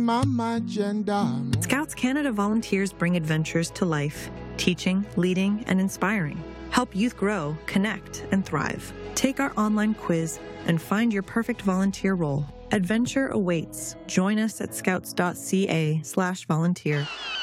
Mama agenda. Scouts Canada volunteers bring adventures to life, teaching, leading, and inspiring. Help youth grow, connect, and thrive. Take our online quiz and find your perfect volunteer role. Adventure awaits. Join us at scouts.ca/volunteer.